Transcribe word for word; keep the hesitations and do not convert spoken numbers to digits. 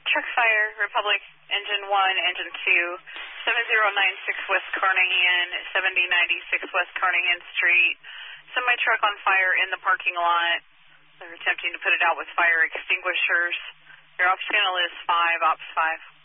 Truck Fire, Republic, Engine one, Engine two, seven zero nine six West Carnahan, seventy ninety-six West Carnahan Street. Semi-truck on fire in the parking lot. They're attempting to put it out with fire extinguishers. Your ops channel is five, Ops five.